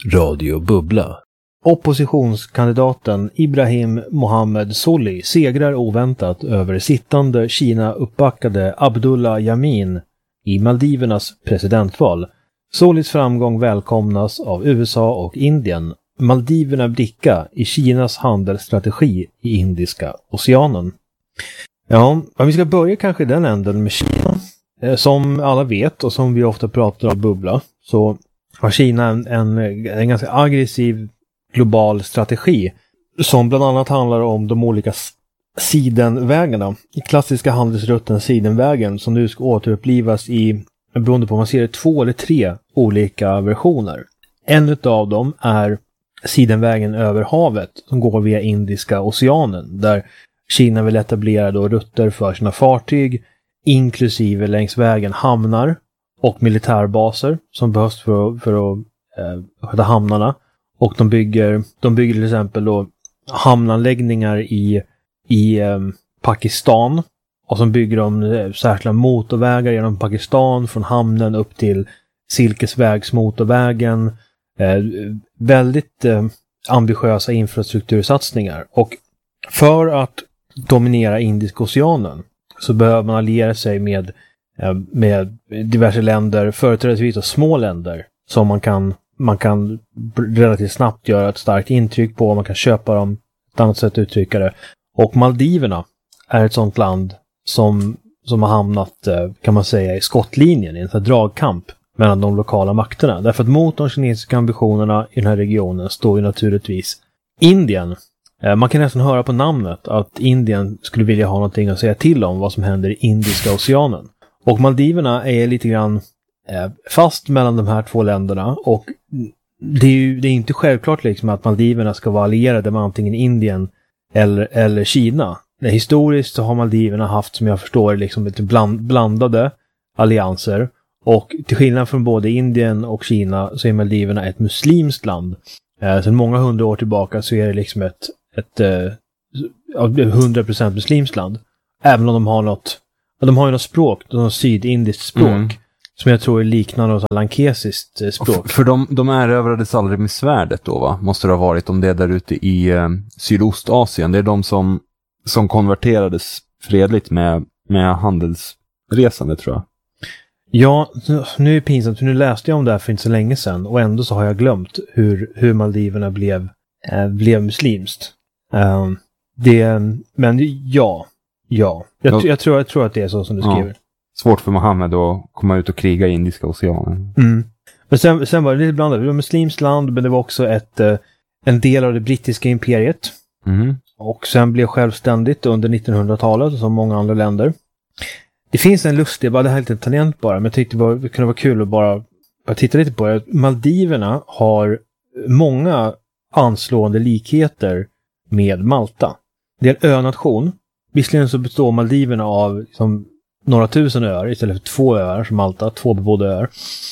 Radio Bubbla. Oppositionskandidaten Ibrahim Mohammed Solhi segrar oväntat över sittande Kina-uppbackade Abdullah Yamin i Maldivernas presidentval. Solhis framgång välkomnas av USA och Indien. Maldiverna bricka i Kinas handelsstrategi i Indiska oceanen. Ja, vi ska börja kanske i den änden med Kina. Som alla vet och som vi ofta pratar om Bubbla, så har Kina en ganska aggressiv global strategi som bland annat handlar om de olika sidenvägarna. I klassiska handelsrutten sidenvägen som nu ska återupplivas i, beroende på om man ser det, 2 eller 3 olika versioner. En av dem är sidenvägen över havet som går via Indiska oceanen, där Kina vill etablera då rutter för sina fartyg, inklusive längs vägen hamnar och militärbaser som behövs för att sköta hamnarna. Och de bygger till exempel då hamnanläggningar i Pakistan, och så bygger de särskilda motorvägar genom Pakistan från hamnen upp till Silkesvägsmotorvägen. Väldigt ambitiösa infrastruktursatsningar, och för att dominera Indiska oceanen så behöver man alliera sig med diverse länder, företrädesvis små länder som man kan relativt snabbt göra ett starkt intryck på, man kan köpa dem, ett annat sätt att uttrycka det. Och Maldiverna är ett sånt land som har hamnat, kan man säga, i skottlinjen i en dragkamp mellan de lokala makterna. Därför att mot de kinesiska ambitionerna i den här regionen står ju naturligtvis Indien. Man kan nästan höra på namnet att Indien skulle vilja ha någonting att säga till om vad som händer i Indiska oceanen. Och Maldiverna är lite grann fast mellan de här 2 länderna, och det är inte självklart liksom att Maldiverna ska vara allierade med antingen Indien eller Kina. Historiskt så har Maldiverna haft, som jag förstår, liksom lite blandade allianser, och till skillnad från både Indien och Kina så är Maldiverna ett muslimskt land. Sedan många 100 år tillbaka så är det liksom ett 100% muslimskt land. Även om de har något språk, något sydindiskt språk som jag tror är liknande något lankesiskt språk. För de erövrades aldrig med svärdet då, va? Måste det ha varit om det där ute i Sydostasien. Det är de som konverterades fredligt med handelsresande, tror jag. Ja, nu är det pinsamt, för nu läste jag om det här för inte så länge sedan, och ändå så har jag glömt hur Maldiverna blev muslimskt. Men ja. Jag tror att det är så som du skriver. Svårt för Mohammed att komma ut och kriga i Indiska oceanen. Men sen var det lite blandat. Det var muslimskt land, men det var också en del av det brittiska imperiet. Och sen blev självständigt under 1900-talet som många andra länder. Det finns en lustig, bara det här är lite tangent bara, men jag tyckte det kunde vara kul att bara titta lite på det. Maldiverna har många anslående likheter med Malta. Det är en önation. Visserligen så består Maldiverna av liksom några tusen öar istället för 2 öar som Malta, 2 bebodda öar.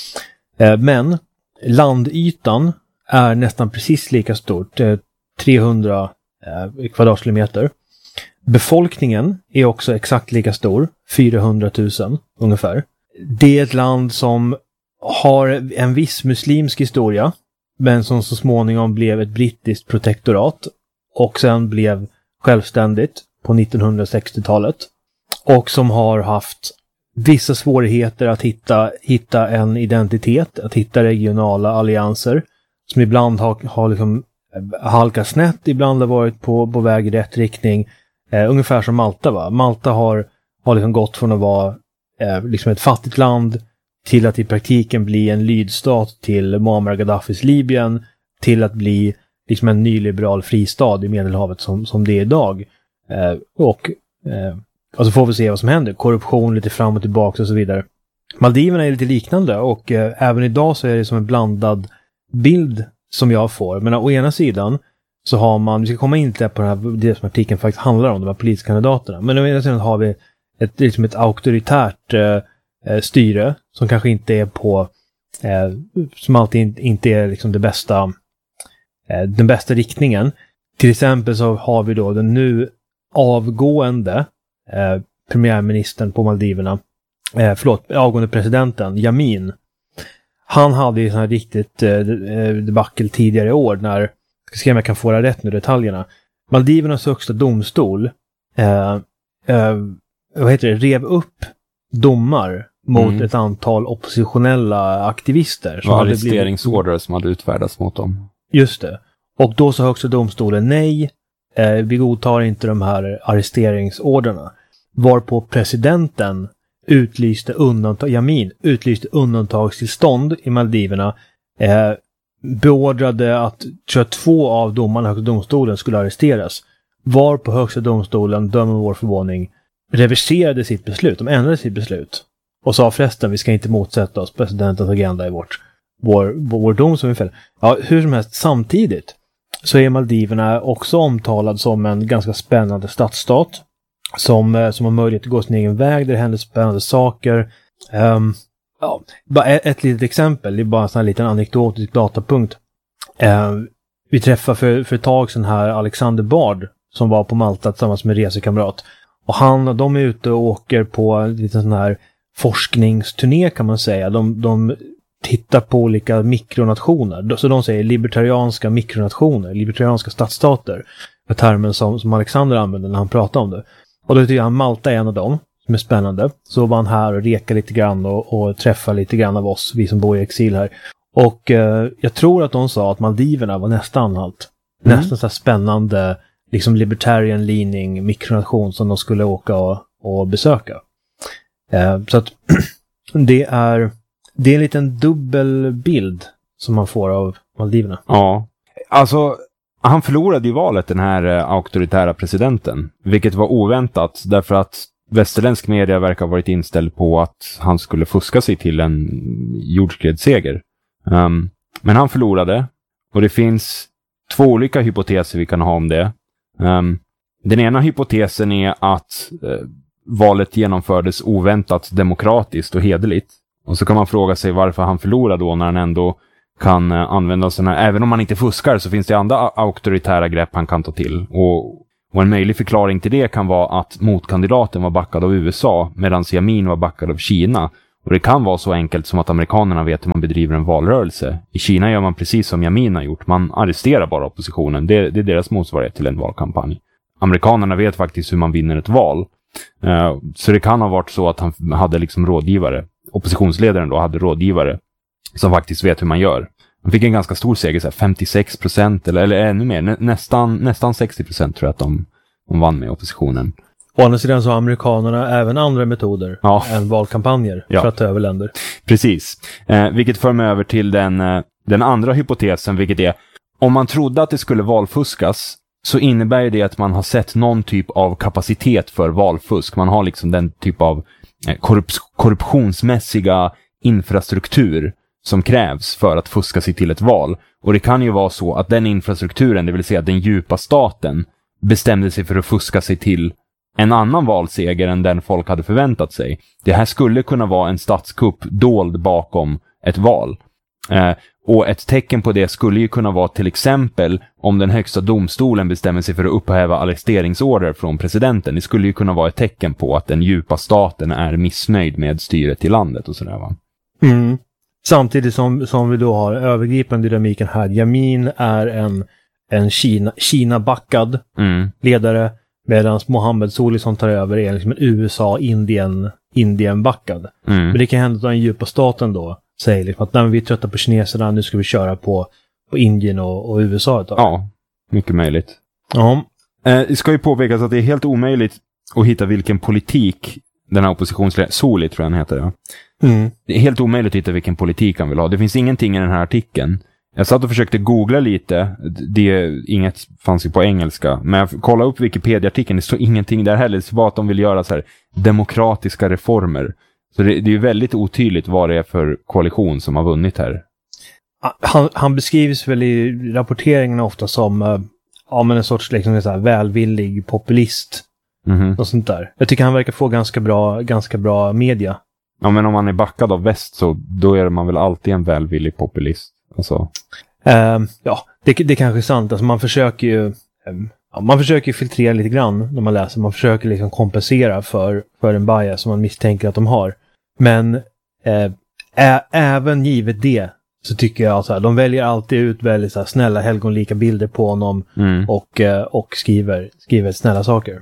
Men landytan är nästan precis lika stort, 300 kvadratkilometer. Befolkningen är också exakt lika stor, 400 000 ungefär. Det är ett land som har en viss muslimsk historia, men som så småningom blev ett brittiskt protektorat och sen blev självständigt på 1960-talet. Och som har haft vissa svårigheter att hitta en identitet, att hitta regionala allianser som ibland har liksom halkat snett, ibland har varit på väg i rätt riktning. Ungefär som Malta, va? Malta har liksom gått från att vara liksom ett fattigt land till att i praktiken bli en lydstat till Muammar Gaddafis Libyen, till att bli liksom en nyliberal fristad i Medelhavet som det är idag. Och så får vi se vad som händer. Korruption lite fram och tillbaka och så vidare. Maldiverna är lite liknande, och även idag så är det som en blandad bild som jag får. Men å ena sidan så har man, vi ska komma in till på det som artikeln faktiskt handlar om, de här politiska kandidaterna. Men å ena sidan har vi ett auktoritärt styre som kanske inte är på som alltid inte är liksom den bästa riktningen. Till exempel så har vi då den nu avgående premiärministern på Maldiverna, avgående presidenten Yamin. Han hade ju sån här riktigt debacle tidigare i år när, jag ska se om jag kan få det rätt nu, detaljerna. Maldivernas högsta domstol rev upp domar mot ett antal oppositionella aktivister. Som arresteringsorder som hade utfärdats mot dem. Just det. Och då sa högsta domstolen nej, vi godtar inte de här arresteringsorderna. Varpå presidenten utlyste undantagstillstånd i Maldiverna, beordrade att 22 av domarna i högsta domstolen skulle arresteras. Varpå högsta domstolen, dömer vår förvåning, reverserade sitt beslut. De ändrade sitt beslut. Och sa förresten, vi ska inte motsätta oss presidentens agenda i vår dom som vi fäller. Ja, hur som helst, samtidigt så är Maldiverna också omtalad som en ganska spännande stadsstat. Som har möjlighet att gå sin egen väg, där det händer spännande saker. Bara ett litet exempel, det är bara en sån här liten anekdotisk datapunkt. Vi träffade för ett tag sedan här Alexander Bard som var på Malta tillsammans med resekamrat. Och de är ute och åker på en liten sån här forskningsturné kan man säga. De tittar på olika mikronationer. Så de säger libertarianska mikronationer, libertarianska stadsstater. För termen som Alexander använde när han pratade om det. Och då tycker jag Malta är en av dem som är spännande. Så var han här och rekade lite grann och träffade lite grann av oss, vi som bor i exil här. Och jag tror att de sa att Maldiverna var nästa anhalt. Nästan så här spännande, liksom libertarian leaning mikronation som de skulle åka och besöka. Så att det är en liten dubbel bild som man får av Maldiverna. Ja, alltså han förlorade i valet, den här auktoritära presidenten. Vilket var oväntat därför att västerländsk media verkar ha varit inställd på att han skulle fuska sig till en jordskredsseger. Men han förlorade och det finns 2 olika hypoteser vi kan ha om det. Den ena hypotesen är att valet genomfördes oväntat demokratiskt och hederligt. Och så kan man fråga sig varför han förlorade då när han ändå kan använda sådana här, även om man inte fuskar så finns det andra auktoritära grepp han kan ta till. Och en möjlig förklaring till det kan vara att motkandidaten var backad av USA medan Jamin var backad av Kina. Och det kan vara så enkelt som att amerikanerna vet hur man bedriver en valrörelse. I Kina gör man precis som Jamin har gjort. Man arresterar bara oppositionen. Det är deras motsvarighet till en valkampanj. Amerikanerna vet faktiskt hur man vinner ett val. Så det kan ha varit så att han hade liksom rådgivare. Oppositionsledaren då hade rådgivare som faktiskt vet hur man gör. Han fick en ganska stor seger, så här 56% eller ännu mer. Nästan 60% tror jag att de vann med oppositionen. Å andra sidan så har amerikanerna även andra metoder än valkampanjer för att ta över länder. Precis. Vilket för mig över till den andra hypotesen, vilket är om man trodde att det skulle valfuskas så innebär det att man har sett någon typ av kapacitet för valfusk. Man har liksom den typ av korruptionsmässiga infrastruktur som krävs för att fuska sig till ett val. Och det kan ju vara så att den infrastrukturen, det vill säga den djupa staten, bestämde sig för att fuska sig till en annan valseger än den folk hade förväntat sig. Det här skulle kunna vara en statskupp dold bakom ett val. Och ett tecken på det skulle ju kunna vara till exempel om den högsta domstolen bestämmer sig för att upphäva arresteringsorder från presidenten. Det skulle ju kunna vara ett tecken på att den djupa staten är missnöjd med styret i landet och sådär, va? Mm. Samtidigt som vi då har övergripande dynamiken här. Jamin är en Kina-backad ledare, medan Mohammed Soli som tar över är liksom en USA-Indien-backad. Men det kan hända att den djupa staten då säger liksom att när vi är trötta på kineserna, nu ska vi köra på Indien och USA ett tag. Ja, mycket möjligt. Ja. Det ska ju påpekas att det är helt omöjligt att hitta vilken politik den här oppositionsledaren, Soli tror jag han heter, ja. Det är helt omöjligt att hitta vilken politik han vill ha. Det finns ingenting i den här artikeln. Jag satt och försökte googla lite. Inget fanns ju på engelska. Men jag kollade upp Wikipedia-artikeln. Det står ingenting där heller. Det är bara att de vill göra så här demokratiska reformer. Så det är ju väldigt otydligt vad det är för koalition som har vunnit här. Han beskrivs väl i rapporteringen ofta som men en sorts liksom, så här, välvillig populist. Och sånt där. Jag tycker han verkar få ganska bra media. Ja, men om man är backad av väst så då är man väl alltid en välvillig populist. Alltså. Det kanske är sant. Alltså, man försöker ju filtrera lite grann när man läser. Man försöker liksom kompensera för en bias som man misstänker att de har. Men även givet det så tycker jag så här, de väljer alltid ut väldigt så här, snälla helgonlika bilder på honom och skriver snälla saker.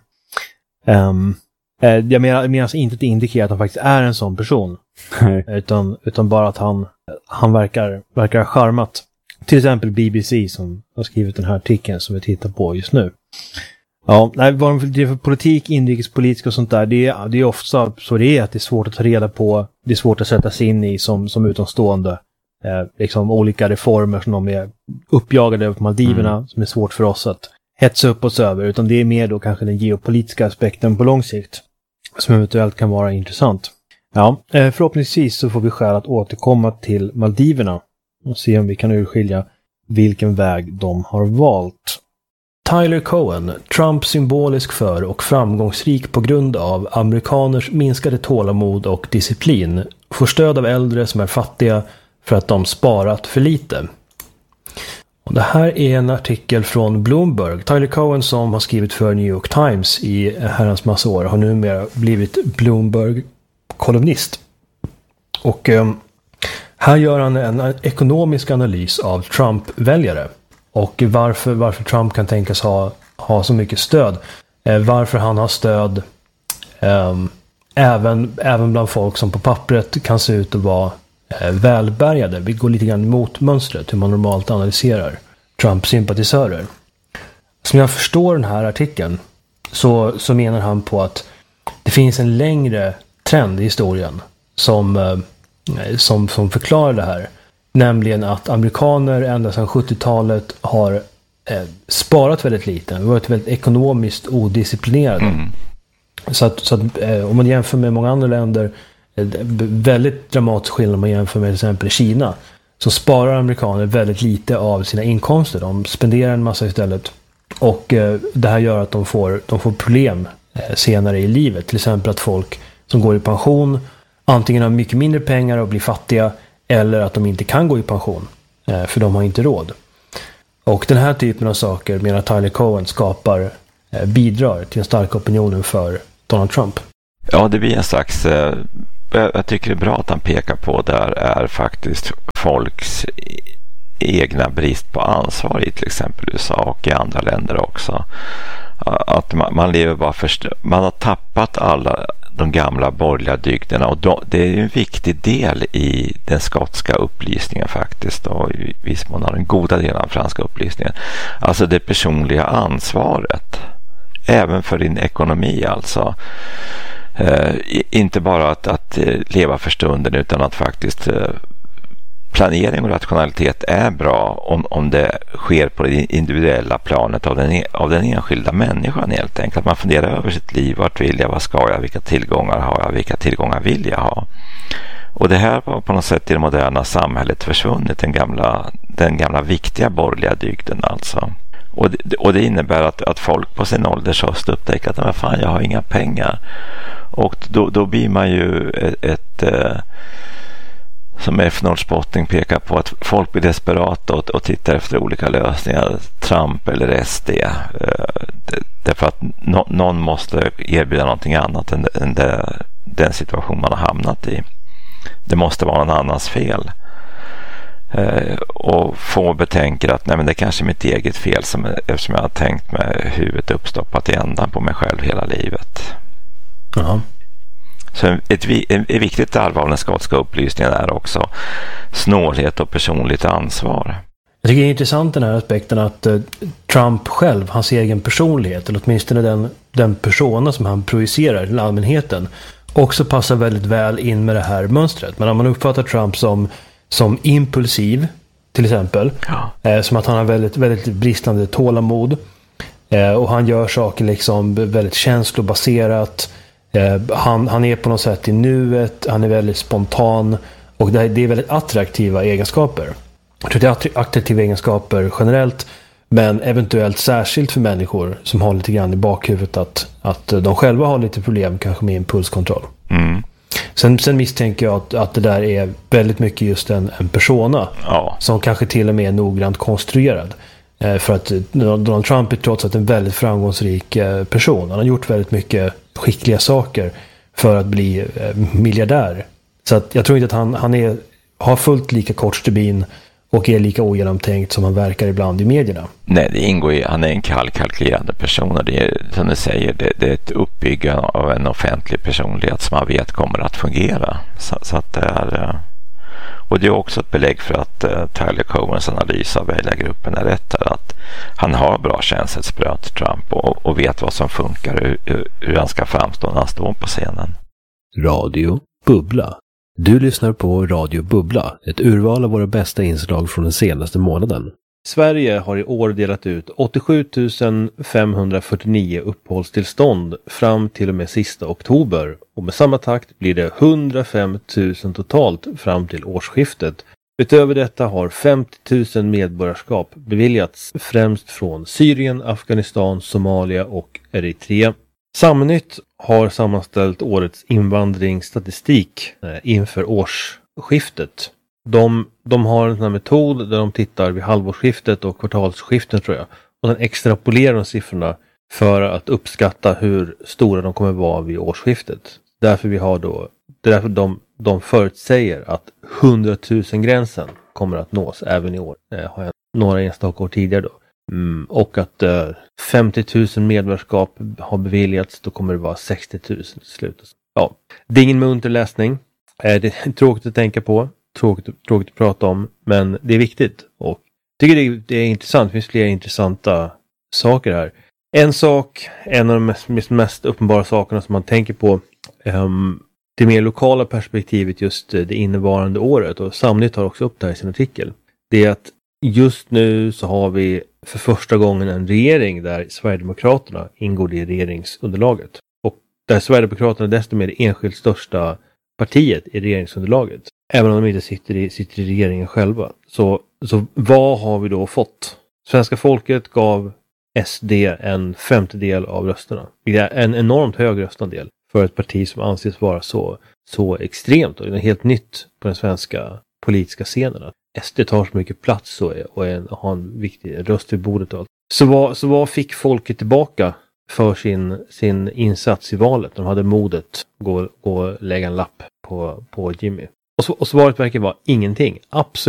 Jag menar alltså inte att det indikerar att han faktiskt är en sån person. utan bara att han verkar charmat. Till exempel BBC som har skrivit den här artikeln som vi tittar på just nu. Ja, vad det är för politik, inrikespolitik och sånt där, det är ofta så det är att det är svårt att ta reda på, det är svårt att sätta sig in i som utomstående. Liksom olika reformer som de är uppjagade över på Maldiverna som är svårt för oss att hetsa upp oss över, utan det är mer då kanske den geopolitiska aspekten på lång sikt som eventuellt kan vara intressant. Ja, förhoppningsvis så får vi skäl att återkomma till Maldiverna och se om vi kan urskilja vilken väg de har valt. Tyler Cowen, Trump symbolisk för och framgångsrik på grund av amerikaners minskade tålamod och disciplin, får stöd av äldre som är fattiga för att de sparat för lite. Och det här är en artikel från Bloomberg. Tyler Cowen som har skrivit för New York Times i herrans massa år har numera blivit Bloomberg-kolumnist. Och här gör han en ekonomisk analys av Trump-väljare. Och varför Trump kan tänkas ha så mycket stöd. Varför han har stöd även bland folk som på pappret kan se ut att vara välbärgade. Vi går lite grann mot mönstret hur man normalt analyserar Trump-sympatisörer. Som jag förstår den här artikeln så menar han på att det finns en längre trend i historien som förklarar det här. Nämligen att amerikaner ända sedan 70-talet har sparat väldigt lite. Varit väldigt ekonomiskt odisciplinerade. Så att om man jämför med många andra länder, väldigt dramatisk skillnad om man jämför med till exempel Kina, så sparar amerikaner väldigt lite av sina inkomster. De spenderar en massa istället. Och det här gör att de får problem senare i livet. Till exempel att folk som går i pension antingen har mycket mindre pengar och blir fattiga, eller att de inte kan gå i pension för de har inte råd. Och den här typen av saker menar Tyler Cowen bidrar till en stark opinionen för Donald Trump. Ja, det blir en slags... Jag tycker det är bra att han pekar på där är faktiskt folks egna brist på ansvar i till exempel USA och i andra länder också. Att man lever bara man har tappat alla de gamla borgerliga dygderna, och det är en viktig del i den skotska upplysningen faktiskt, och i viss mån har den goda delen av den franska upplysningen. Alltså det personliga ansvaret även för din ekonomi alltså. Inte bara att leva för stunden, utan att faktiskt planering och rationalitet är bra om det sker på det individuella planet av den enskilda människan helt enkelt. Att man funderar över sitt liv, vart vill jag, vad ska jag, vilka tillgångar har jag, vilka tillgångar vill jag ha. Och det här var på något sätt i det moderna samhället försvunnit, den gamla viktiga borgerliga dygden alltså. Och det innebär att folk på sin ålders höst upptäcker att men fan, jag har inga pengar. Och då blir man ju som F. Norrspotting pekar på, att folk blir desperata och tittar efter olika lösningar, Trump eller SD. Därför att någon måste erbjuda någonting annat än den situation man har hamnat i. Det måste vara någon annans fel. Och få betänker att nej, men det är kanske mitt eget fel eftersom jag har tänkt med huvudet uppstoppat i ändan på mig själv hela livet. Ja. Så ett viktigt arv av den skotska upplysningen är också snålhet och personligt ansvar. Jag tycker det är intressant den här aspekten att Trump själv, hans egen personlighet, eller åtminstone den persona som han projicerar till allmänheten, också passar väldigt väl in med det här mönstret. Men om man uppfattar Trump som impulsiv till exempel, som att han har väldigt, väldigt bristande tålamod, och han gör saker liksom väldigt känslobaserat. Han är på något sätt i nuet, han är väldigt spontan, och det är väldigt attraktiva egenskaper. Jag tror det är attraktiva egenskaper generellt, men eventuellt särskilt för människor som har lite grann i bakhuvudet att de själva har lite problem kanske med impulskontroll. Sen misstänker jag att det där är väldigt mycket just en persona som kanske till och med är noggrant konstruerad. För att Donald Trump är trots allt en väldigt framgångsrik person. Han har gjort väldigt mycket skickliga saker för att bli miljardär Så att jag tror inte att han har fullt lika kort stubin och är lika ogenomtänkt som han verkar ibland i medierna. Nej, det ingår i, han är en kalkylerande person och det är, som du säger, det är ett uppbyggande av en offentlig personlighet som man vet kommer att fungera. Så att det är, och det är också ett belägg för att Tyler Cohens analys av väljargruppen är rätt, att han har bra känselspröt till Trump och vet vad som funkar, hur han ska framstå när han står på scenen. Radio Bubbla. Du lyssnar på Radio Bubbla, ett urval av våra bästa inslag från den senaste månaden. Sverige har i år delat ut 87 549 uppehållstillstånd fram till och med sista oktober. Och med samma takt blir det 105 000 totalt fram till årsskiftet. Utöver detta har 50 000 medborgarskap beviljats, främst från Syrien, Afghanistan, Somalia och Eritrea. Samnytt har sammanställt årets invandringsstatistik inför årsskiftet. De har en sån här metod där de tittar vid halvårsskiftet och kvartalsskiftet, tror jag. Och sen extrapolerar de siffrorna för att uppskatta hur stora de kommer vara vid årsskiftet. Därför vi har då, det är därför de förutsäger att 100 000-gränsen kommer att nås även i år. Har jag några enstaka år tidigare då. Och att 50 000 medborgarskap har beviljats, då kommer det vara 60 000 till slut. Ja, det är ingen munter läsning. Det är tråkigt att tänka på. Tråkigt att prata om, men det är viktigt. Och jag tycker det är intressant. Det finns flera intressanta saker här. En av de mest uppenbara sakerna som man tänker på, det mer lokala perspektivet just det innevarande året, och Samnytt tar också upp det här i sin artikel. Det är att just nu så har vi för första gången en regering där Sverigedemokraterna ingår i regeringsunderlaget. Och där Sverigedemokraterna desto mer det enskilt största partiet i regeringsunderlaget. Även om de inte sitter i regeringen själva. Så vad har vi då fått? Svenska folket gav SD en 50% av rösterna. Det är en enormt hög röstandel för ett parti som anses vara så extremt och helt nytt på den svenska politiska scenen. SD tar så mycket plats och har en viktig röst vid bordet och allt. Så vad fick folket tillbaka för sin insats i valet? De hade modet gå och lägga en lapp på Jimmy. Och svaret verkar vara ingenting. Absolut